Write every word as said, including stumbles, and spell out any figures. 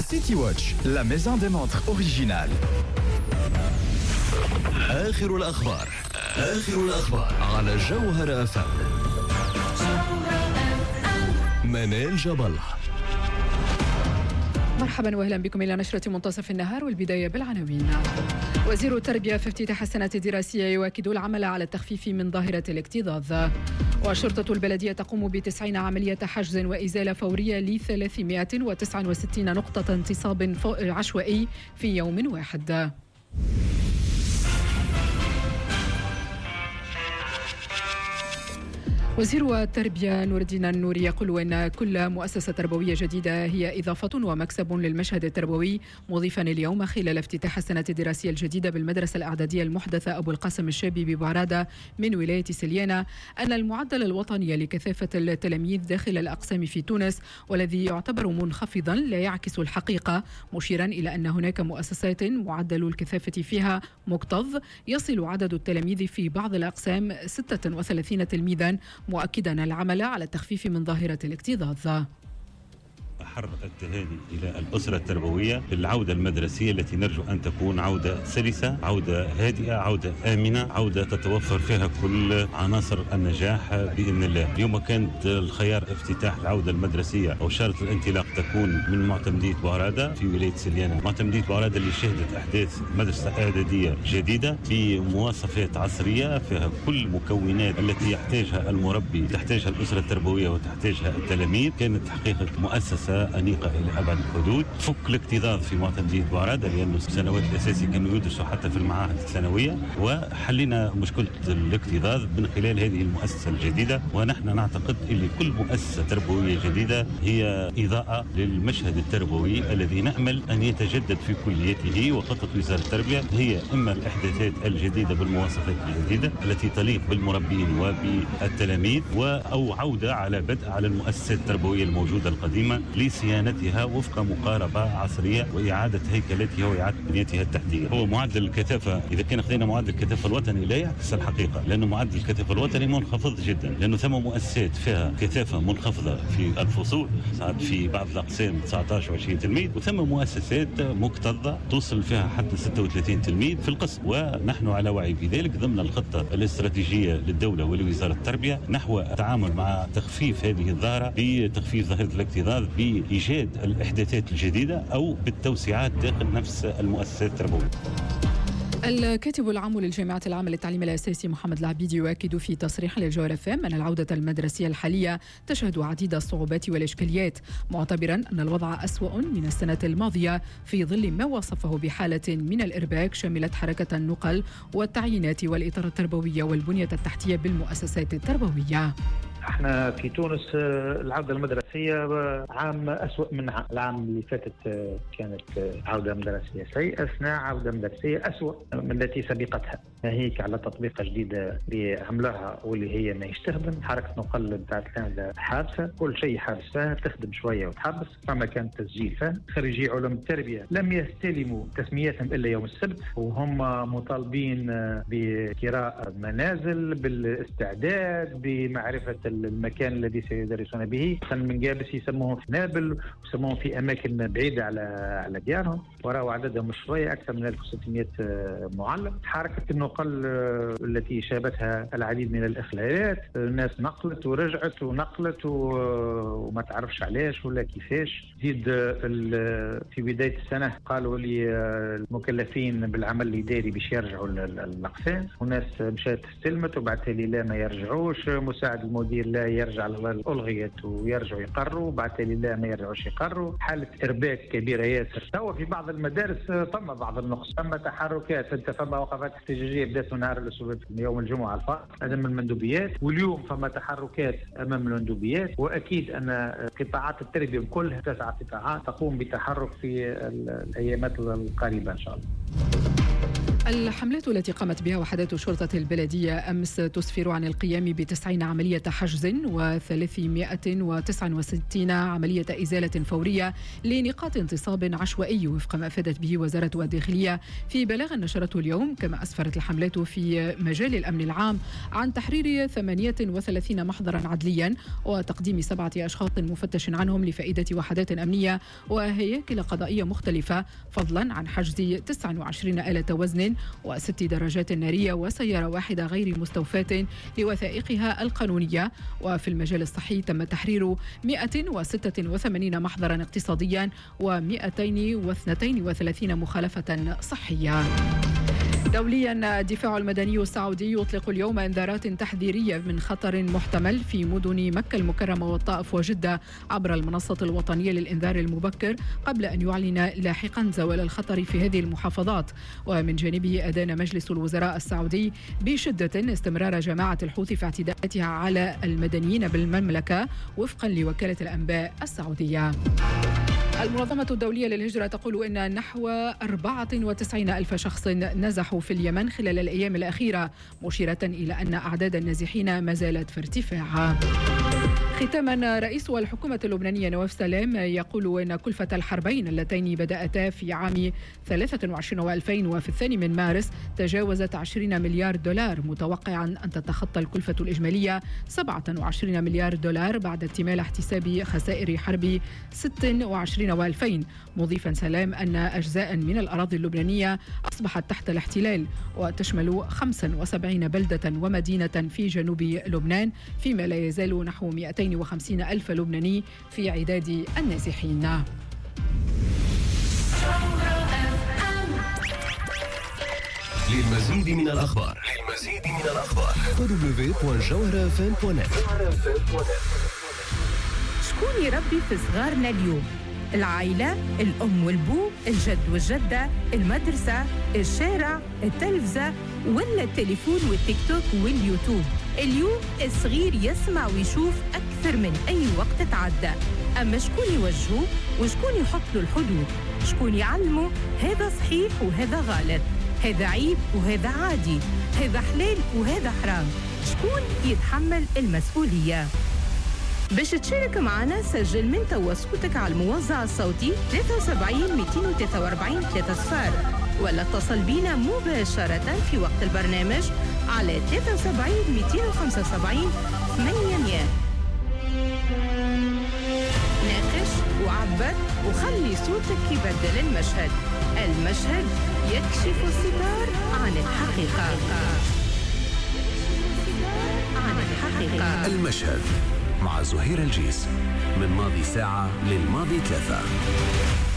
City Watch, la maison des montres originale. آخر الأخبار آخر الأخبار على جوهر أف أم. منال جبل. مرحبا واهلا بكم الى نشره منتصف النهار، والبدايه بالعناوين. وزير التربيه في افتتاح السنه الدراسيه يؤكد العمل على التخفيف من ظاهره الاكتظاظ. والشرطه البلديه تقوم بتسعين عمليه حجز وازاله فوريه ل ثلاثمائة وتسعة وستين نقطه انتصاب عشوائي في يوم واحد. وزير التربية نور الدين النوري يقول أن كل مؤسسة تربوية جديدة هي إضافة ومكسب للمشهد التربوي، مضيفا اليوم خلال افتتاح السنة الدراسية الجديدة بالمدرسة الإعدادية المحدثة أبو القاسم الشابي ببعرادة من ولاية سليانة أن المعدل الوطني لكثافة التلاميذ داخل الأقسام في تونس والذي يعتبر منخفضا لا يعكس الحقيقة، مشيرا إلى أن هناك مؤسسات معدل الكثافة فيها مكتظ يصل عدد التلاميذ في بعض الأقسام ستة وثلاثين تلميذا، مؤكدا العمل على التخفيف من ظاهرة الاكتظاظ. أحر التهاني إلى الأسرة التربوية للعودة المدرسية التي نرجو أن تكون عودة سلسة، عودة هادئة، عودة آمنة، عودة تتوفر فيها كل عناصر النجاح بإذن الله. اليوم كانت الخيار افتتاح العودة المدرسية أو شارة الانطلاق تكون من معتمدية بعرادة في ولاية سليانة. معتمدية بعرادة اللي شهدت أحداث مدرسة إعدادية جديدة بمواصفات عصرية فيها كل مكونات التي يحتاجها المربي، تحتاجها الأسرة التربوية وتحتاجها التلاميذ. كانت حقيقة مؤسسة أنيقة إلى أبعد الحدود، فك الاكتظاظ في معتمدية بعرادة لأن السنوات الأساسية كانوا يدرسوا حتى في المعاهد الثانوية، وحلنا مشكلة الاكتظاظ من خلال هذه المؤسسة الجديدة. ونحن نعتقد أن كل مؤسسة تربوية جديدة هي إضاءة للمشهد التربوي الذي نأمل أن يتجدد في كليته. وخطة وزارة التربية هي إما الإحداثات الجديدة بالمواصفات الجديدة التي تليق بالمربين وبالتلاميذ، أو عودة على بدء على المؤسسات التربوية الموجودة القديمة لصيانتها وفق مقاربة عصرية وإعادة هيكلتها وإعادة بنيتها التحتية. هو معدل الكثافة إذا كان خذينا معدل الكثافة الوطني لا يعكس الحقيقة، لأنه معدل الكثافة الوطني منخفض جدا، لأنه ثم مؤسسات فيها كثافة منخفضة في الفصول، ساعات في بعض الأقسام تسعة عشر وعشرين تلميذ، وثم مؤسسات مكتظة توصل فيها حتى ستة وثلاثين تلميذ في القسم. ونحن على وعي بذلك ضمن الخطة الاستراتيجية للدولة ولوزارة التربية نحو التعامل مع تخفيف هذه الظاهرة بتخفيف ظاهرة الاكتظاظ بإيجاد الإحداثات الجديدة أو بالتوسعات داخل نفس المؤسسات التربوية. الكاتب العام للجامعة العامة للتعليم الأساسي محمد العبيدي يؤكد في تصريح للجوهر أف أم أن العودة المدرسية الحالية تشهد عديد الصعوبات والإشكاليات، معتبرا أن الوضع أسوأ من السنة الماضية في ظل ما وصفه بحالة من الإرباك شملت حركة النقل والتعيينات والإطار التربوية والبنية التحتية بالمؤسسات التربوية. احنا في تونس العودة المدرسية عام أسوأ من العام اللي فاتت، كانت عودة مدرسية سيئة، أثناء عودة مدرسية أسوأ من التي سبقتها، ناهيك على تطبيقة جديدة لعملها واللي هي ما يستخدم حركة نقل بتاعت الآن حادثة، كل شيء حادث فيها تخدم شوية وتحبس، فما كان تسجيل فيها. خريجي علوم التربية لم يستلموا تسميتهم إلا يوم السبت، وهم مطالبين بكراء منازل، بالاستعداد، بمعرفة المكان الذي سيدرسون به. من قابس يسموهم في نابل ويسموهم في أماكن بعيدة على على ديارهم، ورأوا عددهم شوية أكثر من ألف وستمائة معلم. حركة النقل التي شابتها العديد من الإخلالات، الناس نقلت ورجعت ونقلت وما تعرفش علاش ولا كيفاش. زيد في بداية السنة قالوا لي المكلفين بالعمل الإداري باش يرجعوا الأقسام، وناس مشات استلمت وبعد تالي لا ما يرجعوش، مساعد المدير لا يرجع للألغية ويرجعوا يقروا، وبعد تالي لا ما يرجعوش يقروا. حالة إرباك كبيرة ياسر. توا في بعض المدارس ثم بعض النقص، ثم تحركات، انت فما وقفات احتجاجية بدات نهار الأسبوع يوم الجمعة الفارق أمام المندوبيات، واليوم فما تحركات أمام المندوبيات. وأكيد أن قطاعات التربية كلها تسعى قطاعات تقوم بتحرك في الأيامات القريبة إن شاء الله. الحملات التي قامت بها وحدات شرطة البلدية أمس تسفر عن القيام بتسعين عملية حجز وثلاثمائة وتسعة وستين عملية إزالة فورية لنقاط انتصاب عشوائي وفق ما أفادت به وزارة الداخلية في بلاغ نشرته اليوم. كما أسفرت الحملات في مجال الأمن العام عن تحرير ثمانية وثلاثين محضرا عدليا وتقديم سبعة أشخاص مفتش عنهم لفائدة وحدات أمنية وهياكل قضائية مختلفة، فضلا عن حجز تسعة وعشرين آلة وزن وست درجات نارية وسيارة واحدة غير مستوفاة لوثائقها القانونية. وفي المجال الصحي تم تحرير مئة وستة وثمانين محضرا اقتصاديا ومئتين واثنين وثلاثين مخالفة صحية. دوليا، الدفاع المدني السعودي يطلق اليوم انذارات تحذيرية من خطر محتمل في مدن مكة المكرمة والطائف وجدة عبر المنصة الوطنية للإنذار المبكر، قبل أن يعلن لاحقا زوال الخطر في هذه المحافظات. ومن جانبه أدان مجلس الوزراء السعودي بشدة استمرار جماعة الحوثي في اعتداءاتها على المدنيين بالمملكة وفقا لوكالة الأنباء السعودية. المنظمة الدولية للهجرة تقول إن نحو أربعة وتسعين ألف شخص نزحوا في اليمن خلال الأيام الأخيرة، مشيرة إلى أن أعداد النازحين ما زالت في ارتفاع. ختاما، رئيس الحكومة اللبنانية نواف سلام يقول إن كلفة الحربين اللتين بدأتا في عام ثلاثة وعشرين وألفين وفي الثاني من مارس تجاوزت عشرين مليار دولار، متوقعا أن تتخطى الكلفة الإجمالية سبعة وعشرين مليار دولار بعد اكتمال احتساب خسائر حرب ستة وعشرين وألفين، مضيفا سلام أن أجزاء من الأراضي اللبنانية أصبحت تحت الاحتلال وتشمل خمسة وسبعين بلدة ومدينة في جنوب لبنان، فيما لا يزال نحو مئتين وخمسين ألف لبناني في عداد النازحين. للمزيد من الأخبار للمزيد من الأخبار دبليو دبليو دوت جوهرة اف ام دوت نت. شكون يربي في صغارنا اليوم؟ العائلة، الأم والبو، الجد والجدة، المدرسة، الشارع، التلفزة، ولا التليفون والتيك توك واليوتيوب؟ اليوم الصغير يسمع ويشوف أكثر من أي وقت تعدى. أما شكون يوجهه وشكون يحط له الحدود؟ شكون يعلمه هذا صحيح وهذا غلط، هذا عيب وهذا عادي، هذا حلال وهذا حرام؟ شكون يتحمل المسؤولية؟ باش تشارك معنا سجل من توا صوتك على الموزع الصوتي ثلاثة وسبعين مئتين وثلاثة وأربعين ثلاثة صفر، ولا اتصل بينا مباشرة في وقت البرنامج على ثلاثة وسبعين مئتين وخمسة وسبعين ثمانمئة. ناقش وعبر وخلي صوتك يبدل المشهد. المشهد يكشف الستار عن الحقيقة. عن الحقيقة. المشهد مع زهير الجيس، من ماضي ساعة للماضي ثلاثة.